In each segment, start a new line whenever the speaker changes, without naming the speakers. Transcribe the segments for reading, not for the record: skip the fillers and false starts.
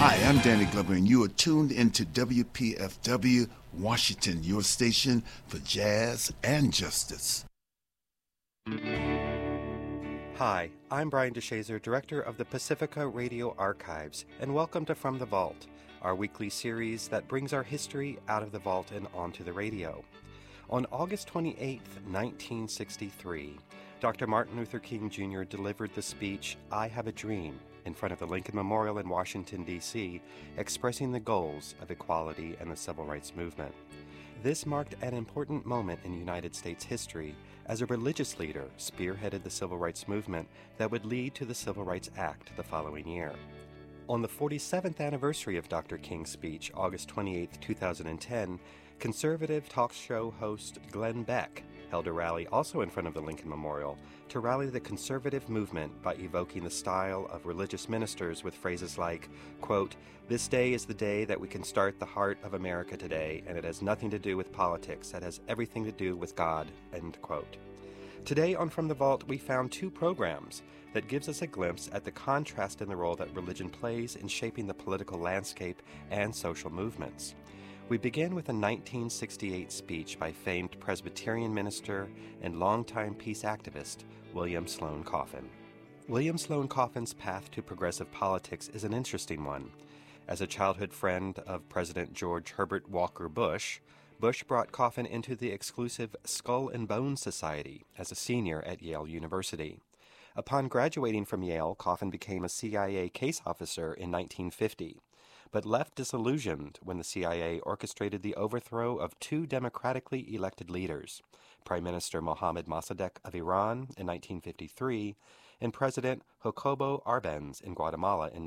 Hi, I'm Danny Glover, and you are tuned into WPFW Washington, your station for jazz and justice.
Hi, I'm Brian DeShazer, Director of the Pacifica Radio Archives, and welcome to From the Vault, our weekly series that brings our history out of the vault and onto the radio. On August 28, 1963, Dr. Martin Luther King Jr. delivered the speech, "I Have a Dream," in front of the Lincoln Memorial in Washington, D.C., expressing the goals of equality and the civil rights movement. This marked an important moment in United States history as a religious leader spearheaded the civil rights movement that would lead to the Civil Rights Act the following year. On the 47th anniversary of Dr. King's speech, August 28, 2010, conservative talk show host Glenn Beck held a rally also in front of the Lincoln Memorial to rally the conservative movement by evoking the style of religious ministers with phrases like, quote, "This day is the day that we can start the heart of America today, and it has nothing to do with politics. It has everything to do with God," end quote. Today on From the Vault, we found two programs that gives us a glimpse at the contrast in the role that religion plays in shaping the political landscape and social movements. We begin with a 1968 speech by famed Presbyterian minister and longtime peace activist William Sloane Coffin. William Sloane Coffin's path to progressive politics is an interesting one. As a childhood friend of President George Herbert Walker Bush, Bush brought Coffin into the exclusive Skull and Bones Society as a senior at Yale University. Upon graduating from Yale, Coffin became a CIA case officer in 1950. But left disillusioned when the CIA orchestrated the overthrow of two democratically elected leaders, Prime Minister Mohammad Mossadegh of Iran in 1953 and President Jacobo Arbenz in Guatemala in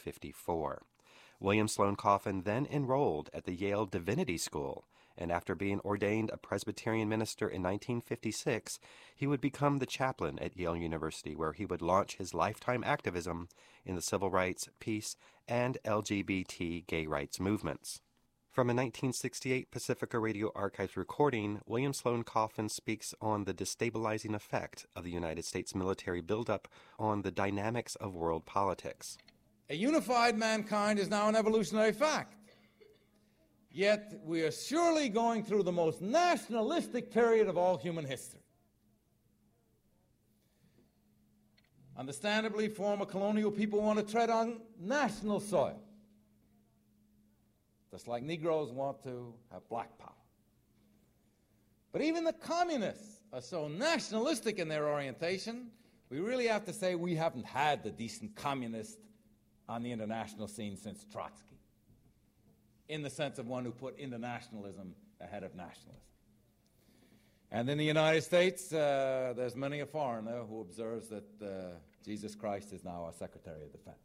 1954. William Sloane Coffin then enrolled at the Yale Divinity School, and after being ordained a Presbyterian minister in 1956, he would become the chaplain at Yale University, where he would launch his lifetime activism in the civil rights, peace, and LGBT gay rights movements. From a 1968 Pacifica Radio Archives recording, William Sloane Coffin speaks on the destabilizing effect of the United States military buildup on the dynamics of world politics.
A unified mankind is now an evolutionary fact. Yet we are surely going through the most nationalistic period of all human history. Understandably, former colonial people want to tread on national soil, just like Negroes want to have black power. But even the communists are so nationalistic in their orientation, we really have to say we haven't had the decent communist on the international scene since Trotsky, in the sense of one who put internationalism ahead of nationalism. And in the United States, there's many a foreigner who observes that Jesus Christ is now our Secretary of Defense.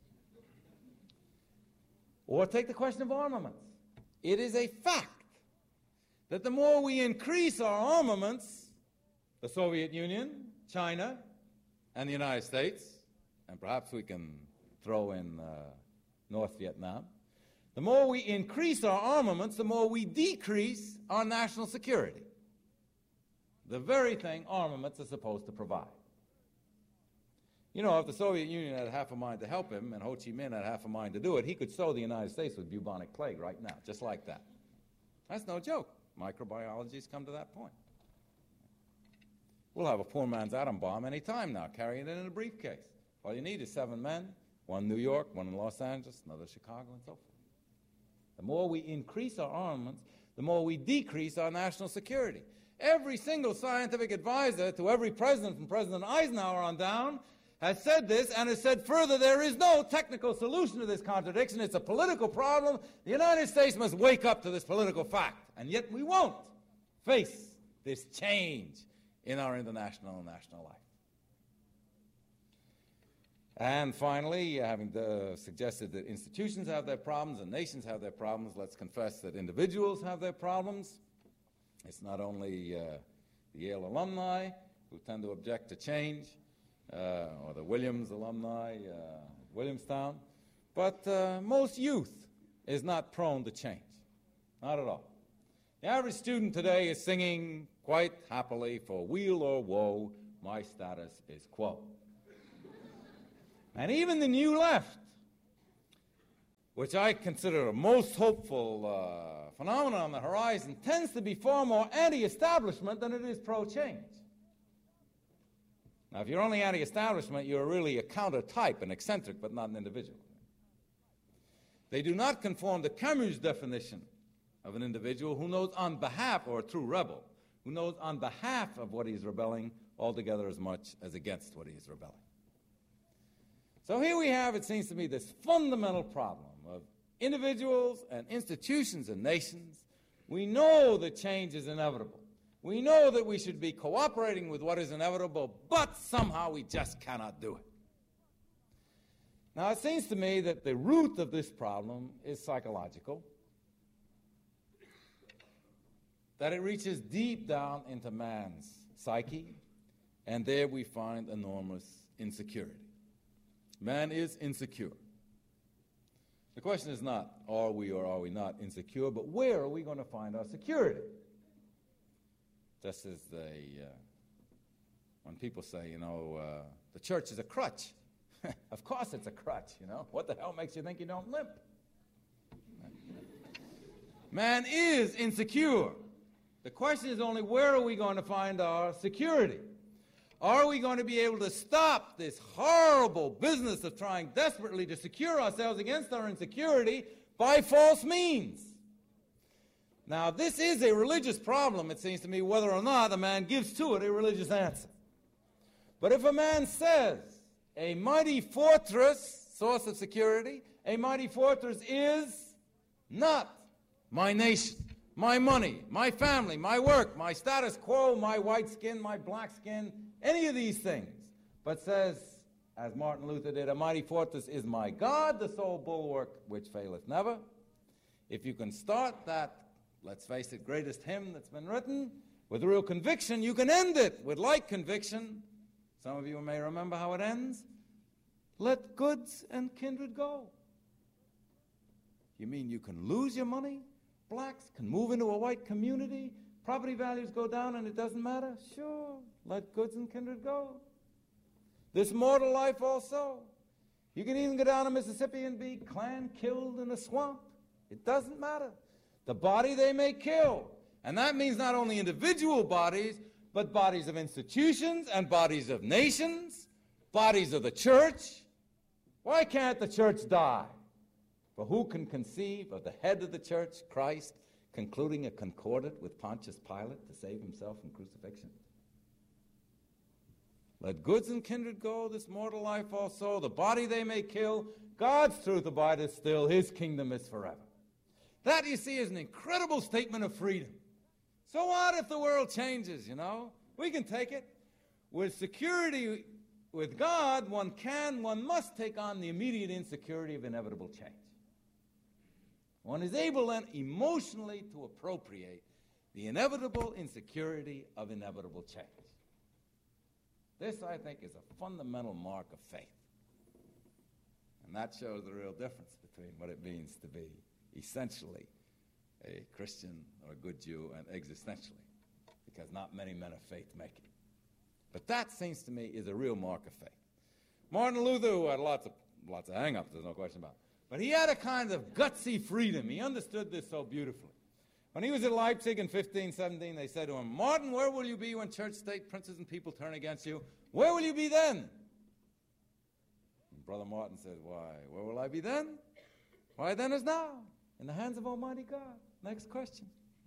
Or take the question of armaments. It is a fact that the more we increase our armaments, the Soviet Union, China, and the United States, and perhaps we can throw in North Vietnam, the more we increase our armaments, the more we decrease our national security. The very thing armaments are supposed to provide. You know, if the Soviet Union had half a mind to help him and Ho Chi Minh had half a mind to do it, he could sow the United States with bubonic plague right now, just like that. That's no joke. Microbiology's come to that point. We'll have a poor man's atom bomb any time now, carrying it in a briefcase. All you need is 7 men, one in New York, one in Los Angeles, another Chicago, and so forth. The more we increase our armaments, the more we decrease our national security. Every single scientific advisor to every president, from President Eisenhower on down, has said this and has said further, there is no technical solution to this contradiction. It's a political problem. The United States must wake up to this political fact. And yet we won't face this change in our international and national life. And finally, having suggested that institutions have their problems and nations have their problems, let's confess that individuals have their problems. It's not only the Yale alumni who tend to object to change, or the Williams alumni, Williamstown, but most youth is not prone to change, not at all. The average student today is singing quite happily, for weal or woe, my status is quo. And even the new left which I consider a most hopeful phenomenon on the horizon, tends to be far more anti-establishment than it is pro-change. Now, if you're only anti-establishment, you're really a counter-type, an eccentric, but not an individual. They do not conform to Camus' definition of an individual who knows on behalf, or a true rebel, who knows on behalf of what he's rebelling altogether as much as against what he is rebelling. So here we have, it seems to me, this fundamental problem of individuals and institutions and nations. We know that change is inevitable. We know that we should be cooperating with what is inevitable, but somehow we just cannot do it. Now, it seems to me that the root of this problem is psychological, that it reaches deep down into man's psyche, and there we find enormous insecurity. Man is insecure. The question is not, are we or are we not insecure, but where are we going to find our security? Just as when people say, the church is a crutch. Of course it's a crutch, What the hell makes you think you don't limp? Man is insecure. The question is only, where are we going to find our security? Are we going to be able to stop this horrible business of trying desperately to secure ourselves against our insecurity by false means? Now, this is a religious problem, it seems to me, whether or not a man gives to it a religious answer. But if a man says, a mighty fortress, source of security, a mighty fortress is not my nation, my money, my family, my work, my status quo, my white skin, my black skin, any of these things, but says, as Martin Luther did, a mighty fortress is my God, the sole bulwark which faileth never. If you can start that, let's face it, greatest hymn that's been written, with real conviction, you can end it with like conviction. Some of you may remember how it ends. Let goods and kindred go. You mean you can lose your money? Blacks can move into a white community? Property values go down and it doesn't matter? Sure, let goods and kindred go. This mortal life also. You can even go down to Mississippi and be clan killed in a swamp. It doesn't matter. The body they may kill. And that means not only individual bodies, but bodies of institutions and bodies of nations, bodies of the church. Why can't the church die? For who can conceive of the head of the church, Christ, concluding a concordat with Pontius Pilate to save himself from crucifixion? Let goods and kindred go, this mortal life also. The body they may kill. God's truth abideth still. His kingdom is forever. That, you see, is an incredible statement of freedom. So what if the world changes, We can take it. With security with God, one must take on the immediate insecurity of inevitable change. One is able then emotionally to appropriate the inevitable insecurity of inevitable change. This, I think, is a fundamental mark of faith. And that shows the real difference between what it means to be essentially a Christian or a good Jew and existentially, because not many men of faith make it. But that, seems to me, is a real mark of faith. Martin Luther, who had lots of hang-ups, there's no question about it, but he had a kind of gutsy freedom. He understood this so beautifully. When he was at Leipzig in 1517, they said to him, Martin, where will you be when church, state, princes, and people turn against you? Where will you be then? And Brother Martin said, why, where will I be then? Why, then as now, in the hands of Almighty God. Next question.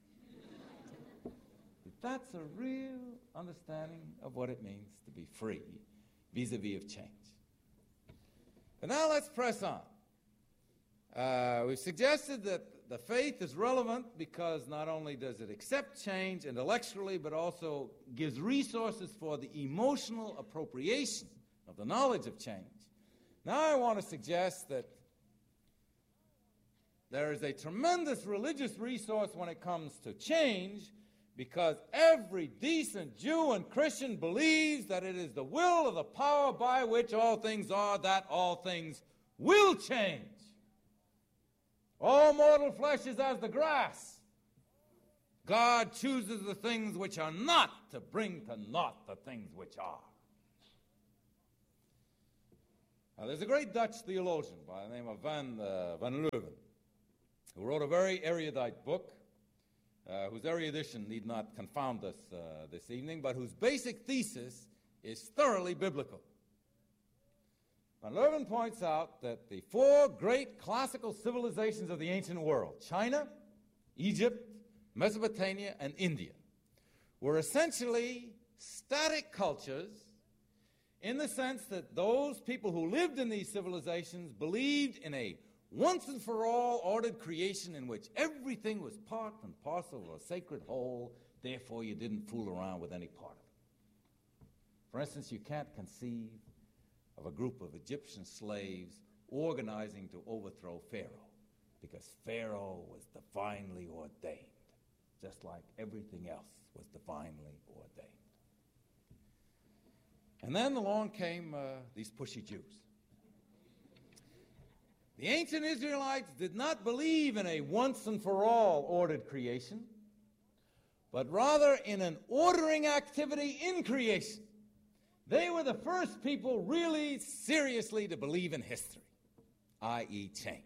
That's a real understanding of what it means to be free vis-a-vis of change. But now let's press on. We've suggested that the faith is relevant because not only does it accept change intellectually, but also gives resources for the emotional appropriation of the knowledge of change. Now I want to suggest that there is a tremendous religious resource when it comes to change, because every decent Jew and Christian believes that it is the will of the power by which all things are, that all things will change. All mortal flesh is as the grass. God chooses the things which are not to bring to naught the things which are. Now, there's a great Dutch theologian by the name of Van Leuven, who wrote a very erudite book, whose erudition need not confound us this evening, but whose basic thesis is thoroughly biblical. Van Leuven points out that the four great classical civilizations of the ancient world, China, Egypt, Mesopotamia, and India, were essentially static cultures in the sense that those people who lived in these civilizations believed in a once-and-for-all ordered creation in which everything was part and parcel of a sacred whole, therefore you didn't fool around with any part of it. For instance, you can't conceive of a group of Egyptian slaves organizing to overthrow Pharaoh, because Pharaoh was divinely ordained, just like everything else was divinely ordained. And then along came these pushy Jews. The ancient Israelites did not believe in a once-and-for-all ordered creation, but rather in an ordering activity in creation. They were the first people really seriously to believe in history, i.e. change.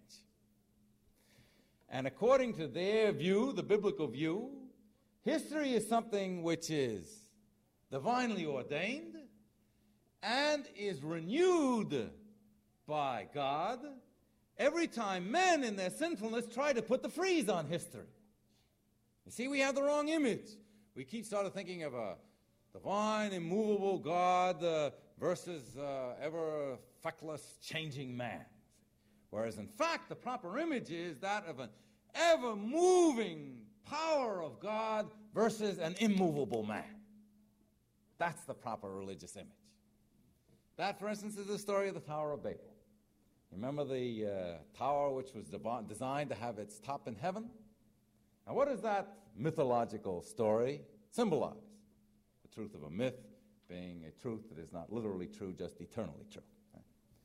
And according to their view, the biblical view, history is something which is divinely ordained and is renewed by God every time men in their sinfulness try to put the freeze on history. You see, we have the wrong image. We keep sort of thinking of a divine, immovable God versus ever feckless, changing man. Whereas, in fact, the proper image is that of an ever-moving power of God versus an immovable man. That's the proper religious image. That, for instance, is the story of the Tower of Babel. Remember the tower which was designed to have its top in heaven? Now, what does that mythological story symbolize? The truth of a myth being a truth that is not literally true, just eternally true. Right?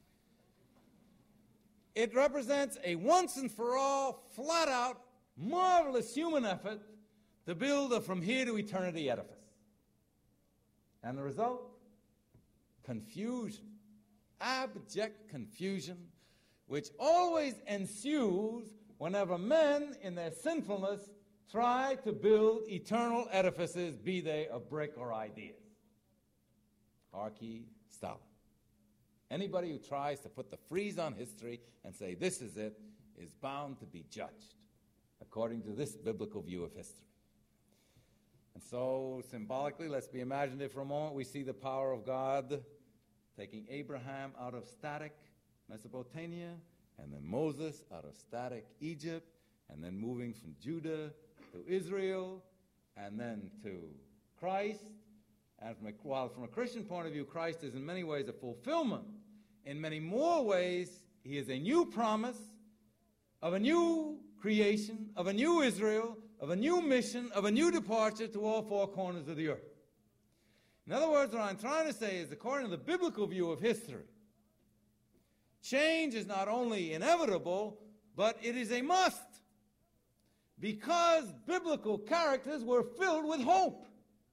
It represents a once-and-for-all, flat-out, marvelous human effort to build a from here to eternity edifice. And the result? Confusion, abject confusion, which always ensues whenever men in their sinfulness try to build eternal edifices, be they of brick or ideas. Harkey, Stalin. Anybody who tries to put the freeze on history and say this is it is bound to be judged according to this biblical view of history. And so, symbolically, let's be imaginative for a moment. We see the power of God taking Abraham out of static Mesopotamia, and then Moses out of static Egypt, and then moving from Judah to Israel, and then to Christ. And while from a Christian point of view, Christ is in many ways a fulfillment, in many more ways, he is a new promise of a new creation, of a new Israel, of a new mission, of a new departure to all four corners of the earth. In other words, what I'm trying to say is, according to the biblical view of history, change is not only inevitable, but it is a must, because biblical characters were filled with hope.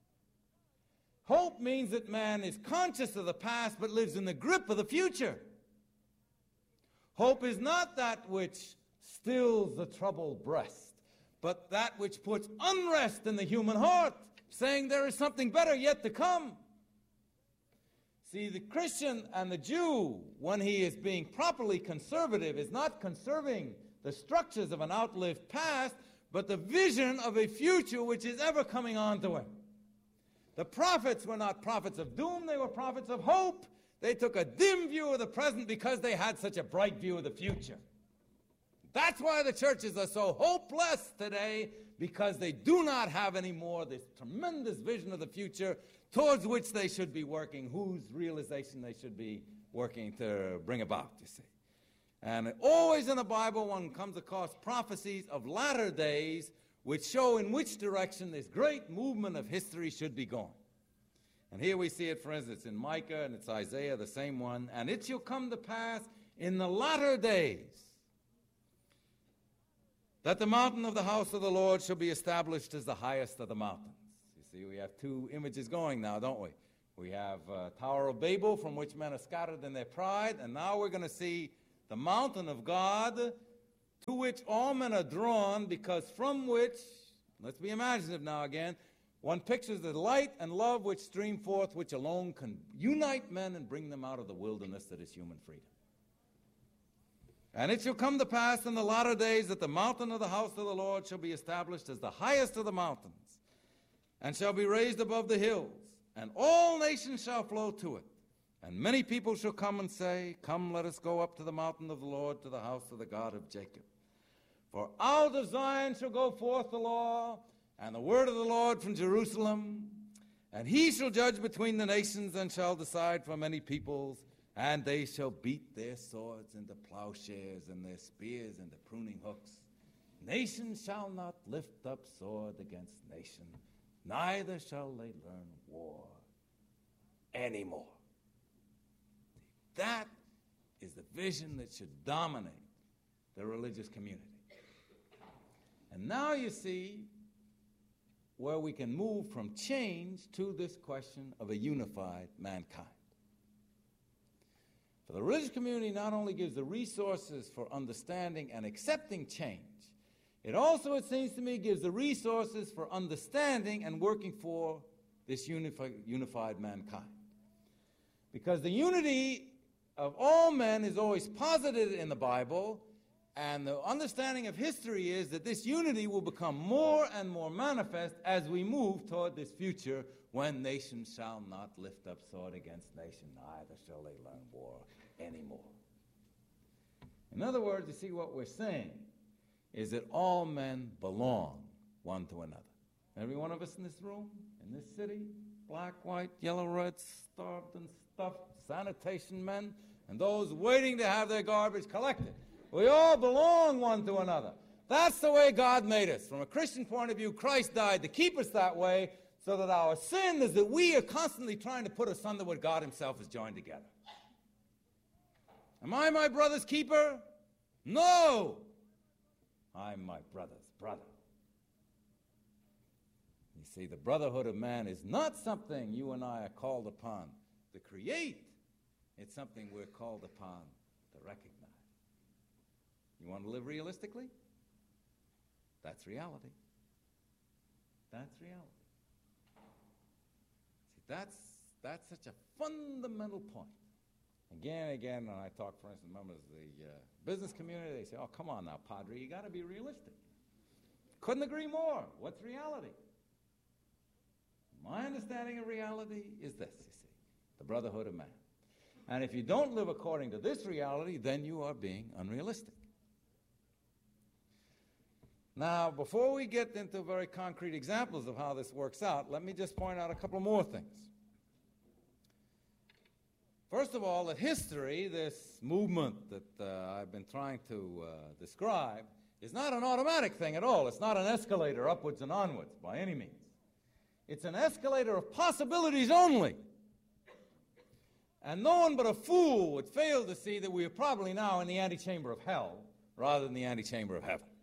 Hope means that man is conscious of the past but lives in the grip of the future. Hope is not that which stills the troubled breast, but that which puts unrest in the human heart, saying there is something better yet to come. See, the Christian and the Jew, when he is being properly conservative, is not conserving the structures of an outlived past, but the vision of a future which is ever coming on to him. The prophets were not prophets of doom, they were prophets of hope. They took a dim view of the present because they had such a bright view of the future. That's why the churches are so hopeless today, because they do not have anymore this tremendous vision of the future towards which they should be working, whose realization they should be working to bring about, you see. And always in the Bible, one comes across prophecies of latter days which show in which direction this great movement of history should be going. And here we see it, for instance, in Micah, and it's Isaiah, the same one. And it shall come to pass in the latter days that the mountain of the house of the Lord shall be established as the highest of the mountains. You see, we have two images going now, don't we? We have Tower of Babel, from which men are scattered in their pride, and now we're going to see the mountain of God, to which all men are drawn, because from which, let's be imaginative now again, one pictures the light and love which stream forth, which alone can unite men and bring them out of the wilderness that is human freedom. And it shall come to pass in the latter days that the mountain of the house of the Lord shall be established as the highest of the mountains, and shall be raised above the hills, and all nations shall flow to it. And many people shall come and say, Come, let us go up to the mountain of the Lord, to the house of the God of Jacob. For out of Zion shall go forth the law, and the word of the Lord from Jerusalem. And he shall judge between the nations, and shall decide for many peoples. And they shall beat their swords into plowshares, and their spears into pruning hooks. Nation shall not lift up sword against nation, neither shall they learn war anymore. That is the vision that should dominate the religious community. And now you see where we can move from change to this question of a unified mankind. For the religious community not only gives the resources for understanding and accepting change, it also, it seems to me, gives the resources for understanding and working for this unified mankind. Because the unity of all men is always posited in the Bible, and the understanding of history is that this unity will become more and more manifest as we move toward this future when nation shall not lift up sword against nation, neither shall they learn war anymore. In other words, you see what we're saying is that all men belong one to another. Every one of us in this room, in this city, black, white, yellow, red, starved and stuffed, sanitation men, and those waiting to have their garbage collected. We all belong one to another. That's the way God made us. From a Christian point of view, Christ died to keep us that way, so that our sin is that we are constantly trying to put asunder what God himself has joined together. Am I my brother's keeper? No! I'm my brother's brother. You see, the brotherhood of man is not something you and I are called upon to create. It's something we're called upon to recognize. You want to live realistically? That's reality. That's reality. See, that's such a fundamental point. Again and again, when I talk, for instance, members of the business community, they say, oh, come on now, Padre, you got to be realistic. Couldn't agree more. What's reality? My understanding of reality is this, you see, the brotherhood of man. And if you don't live according to this reality, then you are being unrealistic. Now, before we get into very concrete examples of how this works out, let me just point out a couple more things. First of all, that history, this movement that I've been trying to describe, is not an automatic thing at all. It's not an escalator upwards and onwards by any means. It's an escalator of possibilities only. And no one but a fool would fail to see that we are probably now in the antechamber of hell rather than the antechamber of heaven.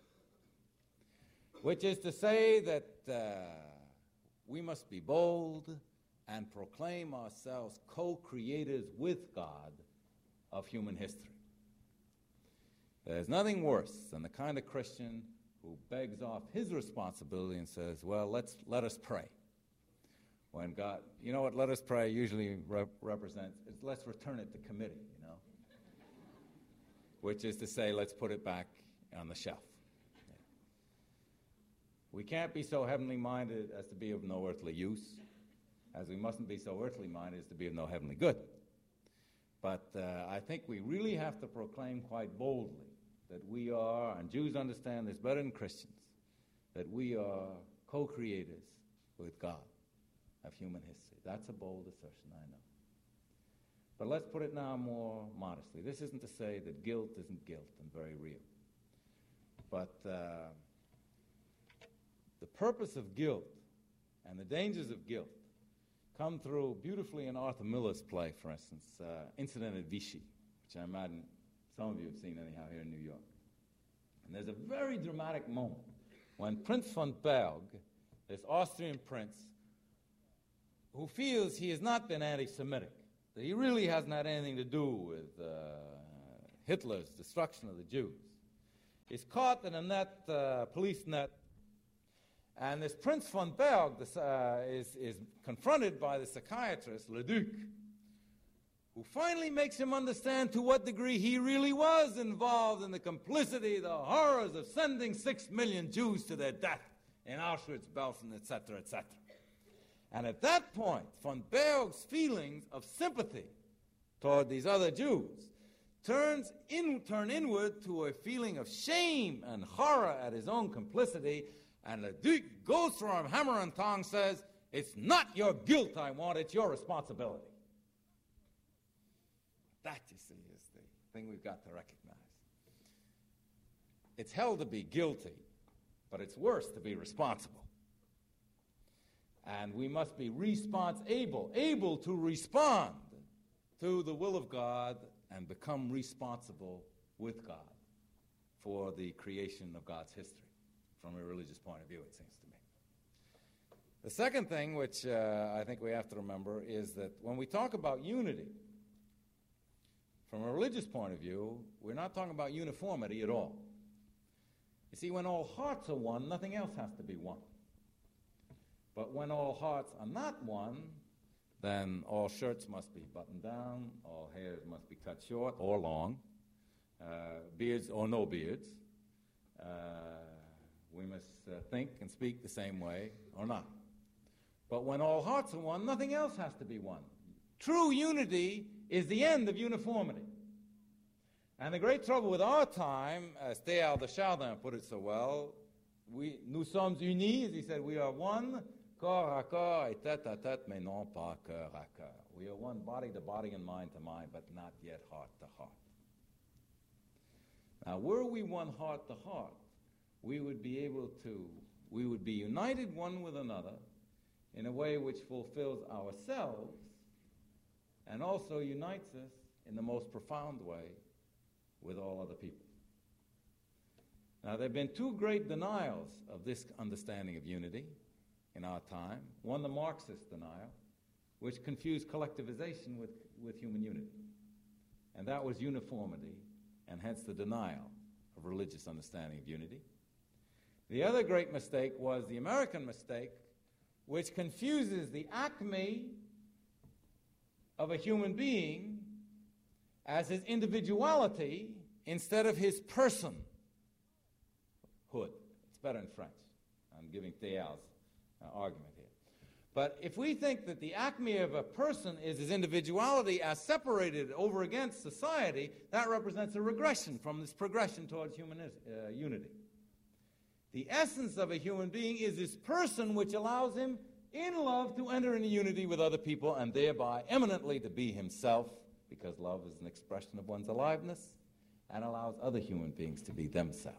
Which is to say that we must be bold and proclaim ourselves co-creators with God of human history. There's nothing worse than the kind of Christian who begs off his responsibility and says, well, let us pray. When God, you know what let us pray usually represents, is let's return it to committee, you know. Which is to say, let's put it back on the shelf. Yeah. We can't be so heavenly minded as to be of no earthly use, as we mustn't be so earthly minded as to be of no heavenly good. But I think we really have to proclaim quite boldly that we are, and Jews understand this better than Christians, that we are co-creators with God of human history. That's a bold assertion, I know. But let's put it now more modestly. This isn't to say that guilt isn't guilt and very real. But the purpose of guilt and the dangers of guilt come through beautifully in Arthur Miller's play, for instance, Incident at Vichy, which I imagine some of you have seen anyhow here in New York. And there's a very dramatic moment when Prince von Berg, this Austrian prince, who feels he has not been anti-Semitic, that he really hasn't had anything to do with Hitler's destruction of the Jews, is caught in a net, police net, and this Prince von Berg is confronted by the psychiatrist, Leduc, who finally makes him understand to what degree he really was involved in the complicity, the horrors of sending 6 million Jews to their death in Auschwitz, Belsen, etc., etc. And at that point, von Berg's feelings of sympathy toward these other Jews turn inward to a feeling of shame and horror at his own complicity, and Leduc goes for him, hammer and tongs, says, "It's not your guilt I want, it's your responsibility." That, you see, is the thing we've got to recognize. It's hell to be guilty, but it's worse to be responsible. And we must be able to respond to the will of God and become responsible with God for the creation of God's history from a religious point of view, it seems to me. The second thing, which I think we have to remember, is that when we talk about unity, from a religious point of view, we're not talking about uniformity at all. You see, when all hearts are one, nothing else has to be one. But when all hearts are not one, then all shirts must be buttoned down, all hairs must be cut short or long, beards or no beards. We must think and speak the same way or not. But when all hearts are one, nothing else has to be one. True unity is the end of uniformity. And the great trouble with our time, as Théâtre de Chardin put it so well, nous sommes unis, as he said, we are one, corps à corps et tête à tête, mais non pas cœur à cœur. We are one body to body and mind to mind, but not yet heart to heart. Now, were we one heart to heart, we would be united one with another in a way which fulfills ourselves and also unites us in the most profound way with all other people. Now, there have been two great denials of this understanding of unity in our time. One, the Marxist denial, which confused collectivization with human unity. And that was uniformity, and hence the denial of religious understanding of unity. The other great mistake was the American mistake, which confuses the acme of a human being as his individuality instead of his personhood. It's better in French. I'm giving Théâtre's argument here. But if we think that the acme of a person is his individuality as separated over against society, that represents a regression from this progression towards human unity. The essence of a human being is this person which allows him in love to enter into unity with other people and thereby eminently to be himself, because love is an expression of one's aliveness and allows other human beings to be themselves.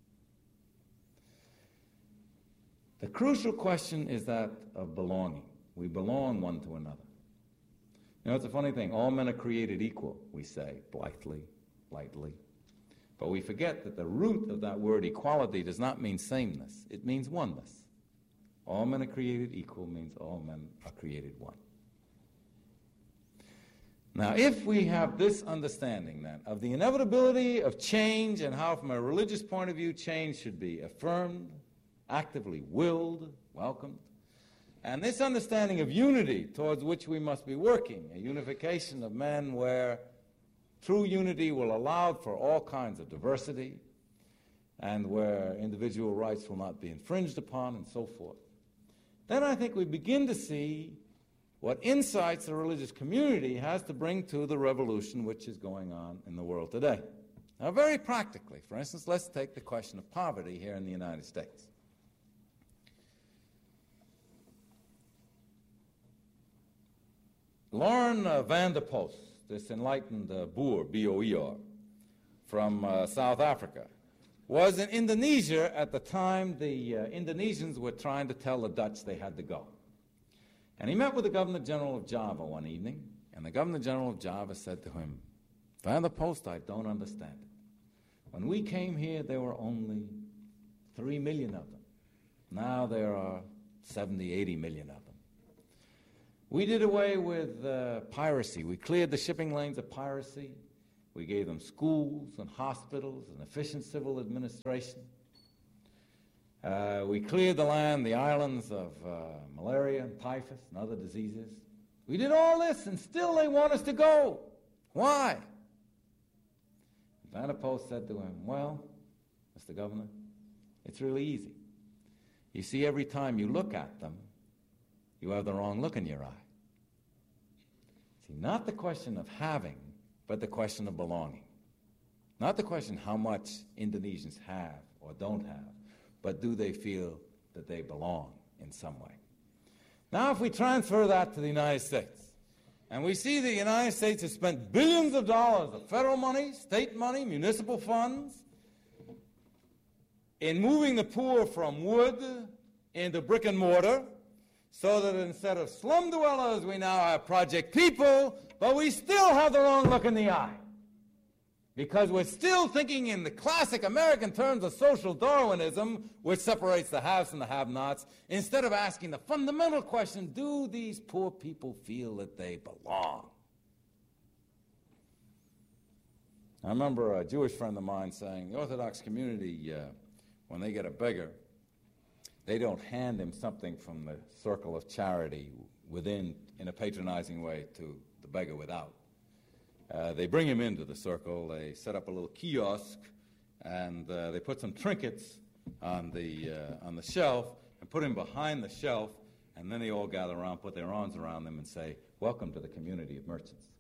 The crucial question is that of belonging. We belong one to another. You know, it's a funny thing. All men are created equal, we say, blithely, lightly. But we forget that the root of that word equality does not mean sameness. It means oneness. All men are created equal means all men are created one. Now, if we have this understanding, then, of the inevitability of change and how, from a religious point of view, change should be affirmed, actively willed, welcomed, and this understanding of unity towards which we must be working, a unification of men where true unity will allow for all kinds of diversity and where individual rights will not be infringed upon and so forth, then I think we begin to see what insights the religious community has to bring to the revolution which is going on in the world today. Now, very practically, for instance, let's take the question of poverty here in the United States. Lauren van der Post, this enlightened Boer, B-O-E-R, from South Africa, was in Indonesia at the time the Indonesians were trying to tell the Dutch they had to go. And he met with the Governor General of Java one evening, and the Governor General of Java said to him, "Van der Post, I don't understand it. When we came here, there were only 3 million of them. Now there are 70, 80 million of them. We did away with piracy. We cleared the shipping lanes of piracy. We gave them schools and hospitals and efficient civil administration. We cleared the land, the islands of malaria and typhus and other diseases. We did all this, and still they want us to go. Why? Vanna Post said to him, well, Mr. Governor, it's really easy. You see, every time you look at them, you have the wrong look in your eye. See, not the question of having, but the question of belonging. Not the question how much Indonesians have or don't have, but do they feel that they belong in some way. Now, if we transfer that to the United States, and we see the United States has spent billions of dollars of federal money, state money, municipal funds, in moving the poor from wood into brick and mortar, so that instead of slum dwellers, we now have project people, but we still have the wrong look in the eye. Because we're still thinking in the classic American terms of social Darwinism, which separates the haves and the have-nots, instead of asking the fundamental question, do these poor people feel that they belong? I remember a Jewish friend of mine saying, the Orthodox community, when they get a beggar, they don't hand him something from the circle of charity within in a patronizing way to the beggar without. They bring him into the circle, they set up a little kiosk, and they put some trinkets on the shelf and put him behind the shelf, and then they all gather around, put their arms around them and say, welcome to the community of merchants.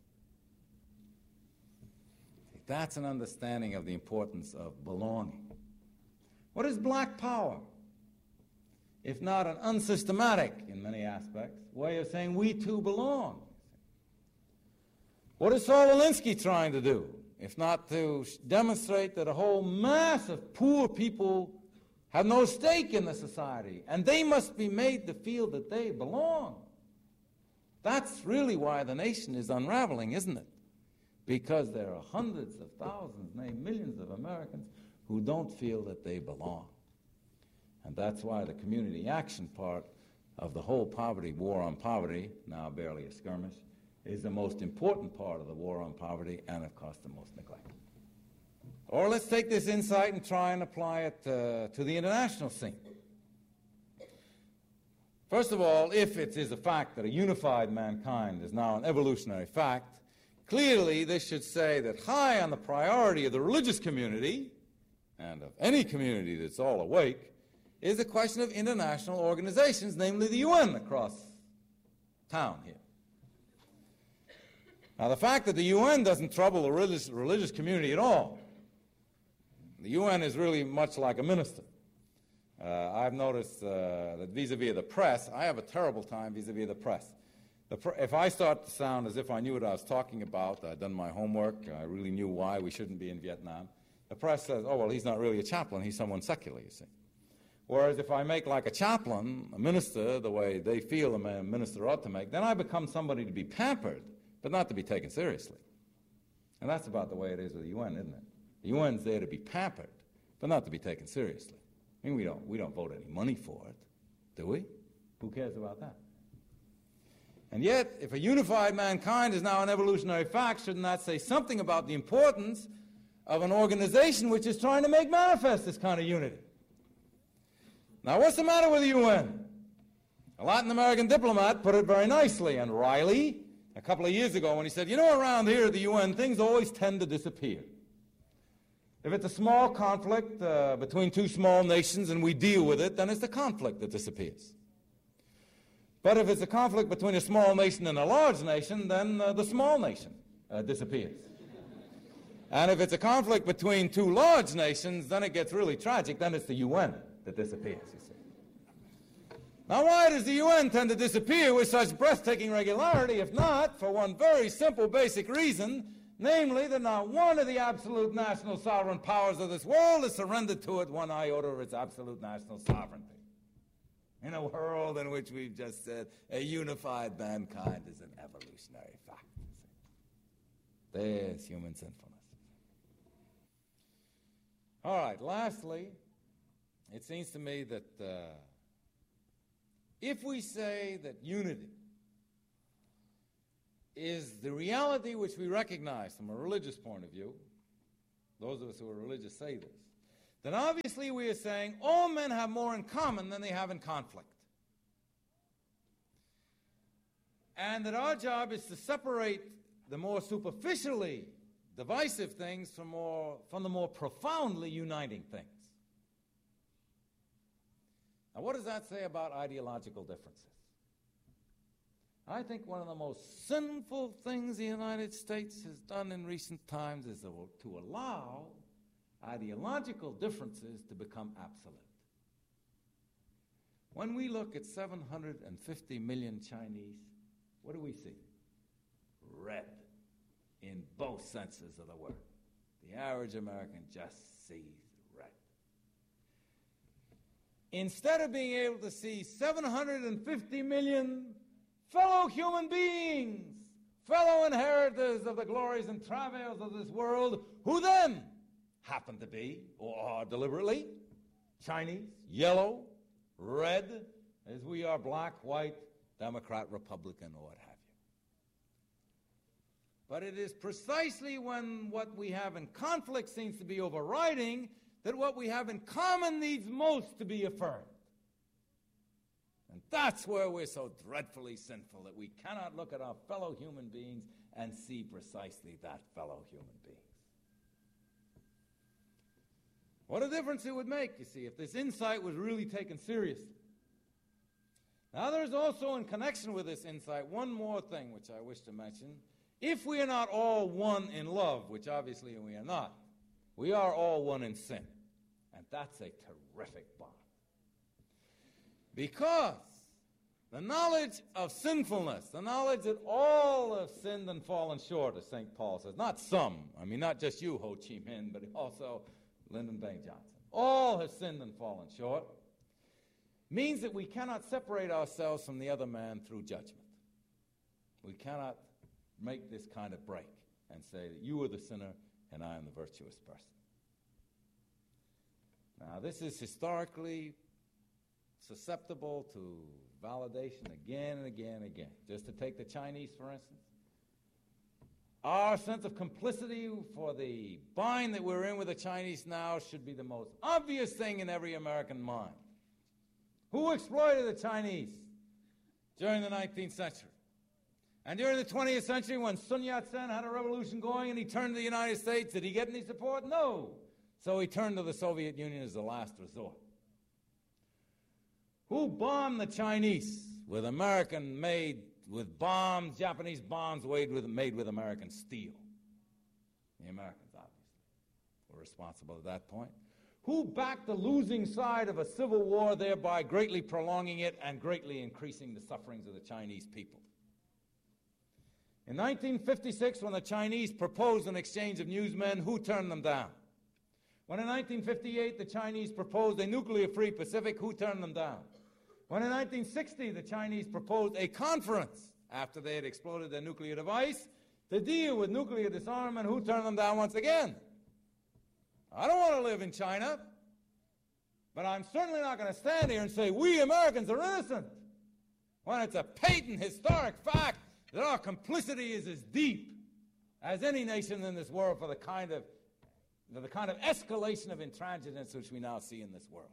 That's an understanding of the importance of belonging. What is black power? If not an unsystematic, in many aspects, way of saying we too belong. What is Saul Alinsky trying to do, if not to demonstrate that a whole mass of poor people have no stake in the society, and they must be made to feel that they belong? That's really why the nation is unraveling, isn't it? Because there are hundreds of thousands, nay, millions of Americans who don't feel that they belong. And that's why the community action part of the whole poverty, war on poverty, now barely a skirmish, is the most important part of the war on poverty and, of course, the most neglected. Or let's take this insight and try and apply it to the international scene. First of all, if it is a fact that a unified mankind is now an evolutionary fact, clearly this should say that high on the priority of the religious community, and of any community that's all awake, is a question of international organizations, namely the UN across town here. Now, the fact that the UN doesn't trouble the religious community at all, the UN is really much like a minister. I've noticed that vis-a-vis the press, I have a terrible time vis-a-vis the press. If I start to sound as if I knew what I was talking about, I'd done my homework, I really knew why we shouldn't be in Vietnam, the press says, oh, well, he's not really a chaplain, he's someone secular, you see. Whereas if I make like a chaplain, a minister, the way they feel a minister ought to make, then I become somebody to be pampered, but not to be taken seriously. And that's about the way it is with the UN, isn't it? The UN's there to be pampered, but not to be taken seriously. I mean, we don't vote any money for it, do we? Who cares about that? And yet, if a unified mankind is now an evolutionary fact, shouldn't that say something about the importance of an organization which is trying to make manifest this kind of unity? Now, what's the matter with the UN? A Latin American diplomat put it very nicely, and Riley, a couple of years ago, when he said, you know, around here at the UN, things always tend to disappear. If it's a small conflict between two small nations and we deal with it, then it's the conflict that disappears. But if it's a conflict between a small nation and a large nation, then the small nation disappears. And if it's a conflict between two large nations, then it gets really tragic. Then it's the UN that disappears, you see. Now, why does the UN tend to disappear with such breathtaking regularity, if not for one very simple basic reason, namely that not one of the absolute national sovereign powers of this world has surrendered to it one iota of its absolute national sovereignty? In a world in which we've just said a unified mankind is an evolutionary fact. There's human sinfulness. All right, lastly, it seems to me that if we say that unity is the reality which we recognize from a religious point of view, those of us who are religious say this, then obviously we are saying all men have more in common than they have in conflict. And that our job is to separate the more superficially divisive things from the more profoundly uniting things. Now, what does that say about ideological differences? I think one of the most sinful things the United States has done in recent times is to allow ideological differences to become absolute. When we look at 750 million Chinese, what do we see? Red, in both senses of the word. The average American just sees red. Instead of being able to see 750 million fellow human beings, fellow inheritors of the glories and travails of this world, who then happen to be, or are deliberately, Chinese, yellow, red, as we are black, white, Democrat, Republican, or what have you. But it is precisely when what we have in conflict seems to be overriding that what we have in common needs most to be affirmed. And that's where we're so dreadfully sinful, that we cannot look at our fellow human beings and see precisely that fellow human beings. What a difference it would make, you see, if this insight was really taken seriously. Now, there's also, in connection with this insight, one more thing which I wish to mention. If we are not all one in love, which obviously we are not, we are all one in sin. And that's a terrific bond. Because the knowledge of sinfulness, the knowledge that all have sinned and fallen short, as St. Paul says, not some, I mean not just you, Ho Chi Minh, but also Lyndon Baines Johnson. All have sinned and fallen short, means that we cannot separate ourselves from the other man through judgment. We cannot make this kind of break and say that you are the sinner and I am the virtuous person. Now, this is historically susceptible to validation again and again and again. Just to take the Chinese, for instance. Our sense of complicity for the bind that we're in with the Chinese now should be the most obvious thing in every American mind. Who exploited the Chinese during the 19th century? And during the 20th century, when Sun Yat-sen had a revolution going and he turned to the United States, did he get any support? No. So he turned to the Soviet Union as the last resort. Who bombed the Chinese with American-made, with bombs, Japanese bombs made with American steel? The Americans, obviously, were responsible at that point. Who backed the losing side of a civil war, thereby greatly prolonging it and greatly increasing the sufferings of the Chinese people? In 1956, when the Chinese proposed an exchange of newsmen, who turned them down? When in 1958 the Chinese proposed a nuclear-free Pacific, who turned them down? When in 1960 the Chinese proposed a conference, after they had exploded their nuclear device, to deal with nuclear disarmament, who turned them down once again? I don't want to live in China, but I'm certainly not going to stand here and say we Americans are innocent, when it's a patent historic fact that our complicity is as deep as any nation in this world for the kind of escalation of intransigence which we now see in this world.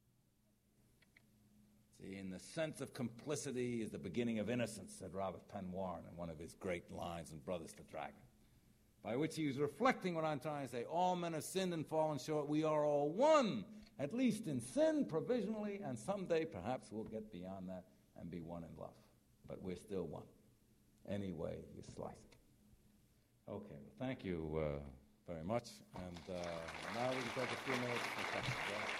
See, in the sense of complicity is the beginning of innocence, said Robert Penn Warren in one of his great lines in Brothers to Dragon, by which he was reflecting what I'm trying to say. All men have sinned and fallen short. We are all one, at least in sin, provisionally, and someday perhaps we'll get beyond that and be one in love. But we're still one, any way you slice it. Okay, well, thank you very much. And now we can take a few minutes for questions.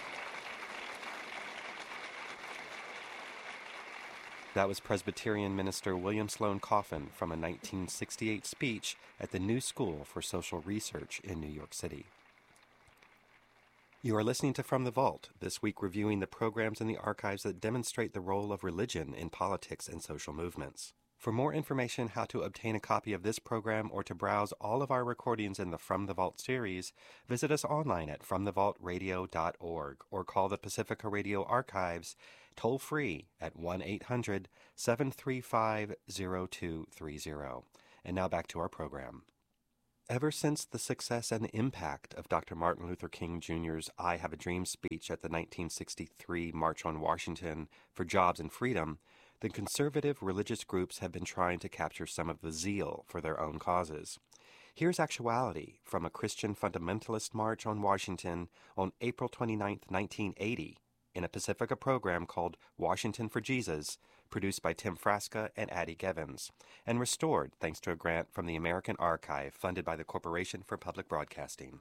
That was Presbyterian minister William Sloane Coffin from a 1968 speech at the New School for Social Research in New York City. You are listening to From the Vault, this week reviewing the programs in the archives that demonstrate the role of religion in politics and social movements. For more information how to obtain a copy of this program or to browse all of our recordings in the From the Vault series, visit us online at fromthevaultradio.org or call the Pacifica Radio Archives toll-free at 1-800-735-0230. And now back to our program. Ever since the success and impact of Dr. Martin Luther King Jr.'s I Have a Dream speech at the 1963 March on Washington for Jobs and Freedom, the conservative religious groups have been trying to capture some of the zeal for their own causes. Here's actuality from a Christian fundamentalist march on Washington on April 29, 1980, in a Pacifica program called Washington for Jesus, produced by Tim Frasca and Addie Gevins, and restored thanks to a grant from the American Archive funded by the Corporation for Public Broadcasting.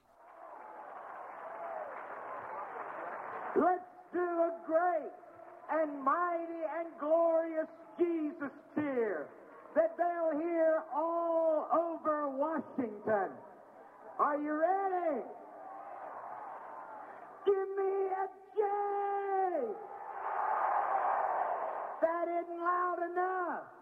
Let's do a great and mighty and glorious Jesus cheer that they'll hear all over Washington. Are you ready? Give me a J! That isn't loud enough.